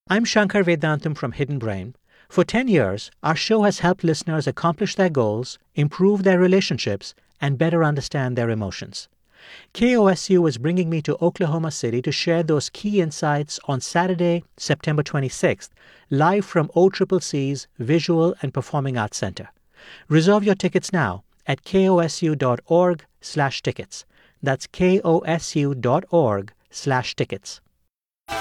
I'm Shankar Vedantam from Hidden Brain. For 10 years, our show has helped listeners accomplish their goals, improve their relationships, and better understand their emotions. KOSU is bringing me to Oklahoma City to share those key insights on Saturday, September 26th, live from OCCC's Visual and Performing Arts Center. Reserve your tickets now at kosu.org/tickets. That's kosu.org/tickets.